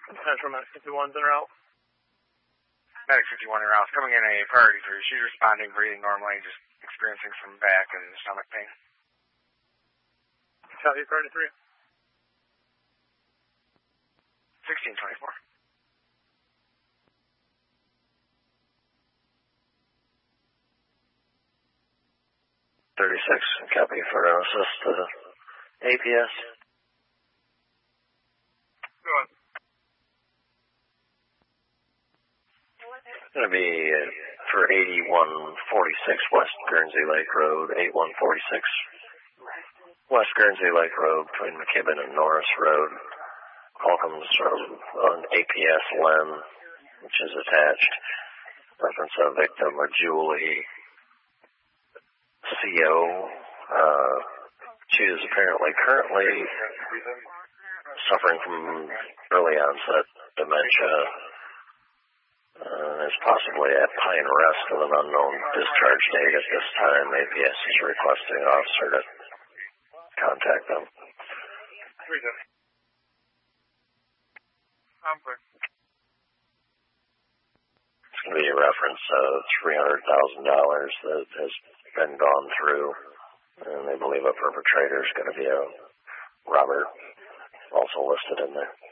Central Medic 51's en route. Medic 51 en route, coming in a priority 3. She's responding, breathing normally, just experiencing some back and stomach pain. Copy, priority 3. 1624. 36, copy for assist to APS. Go on. Going to be for 8146 West Guernsey Lake Road, 8146 West Guernsey Lake Road between McKibben and Norris Road. Call comes from an APS LEN, which is attached. Reference a victim, a Julie CO. She is apparently currently suffering from early onset dementia. Is possibly at Pine Rest with an unknown discharge date at this time. APS is requesting an officer to contact them. It's going to be a reference of $300,000 that has been gone through, and they believe a perpetrator is going to be a Robert, also listed in there.